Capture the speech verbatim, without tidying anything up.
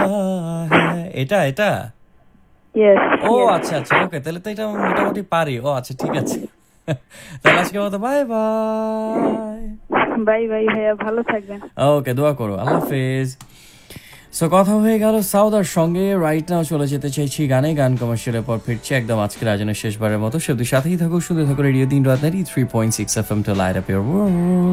হ্যাঁ এটা এটা ইয়েস ও আচ্ছা আচ্ছা ওকে তাহলে তো এটা মোটামুটি পারি ও আচ্ছা ঠিক আছে তাহলে আজকের মতো বাই বাই বাই বাই ভাইয়া, ভালো থাকবেন। ওকে দোয়া করো, আল্লাহ হাফেজ। সো কথা হয়ে গেল সাউদার সঙ্গে। রাইট নাও চলে যেতে চাইছি গানে, গান কমার্শিয়ালের পর ফিরছি একদম আজকের আয়োজনের শেষবারের মতো। শুধু সাথেই থাকো, শুধু থাকো রেডিও তিন রাত three point six F M two light up your world.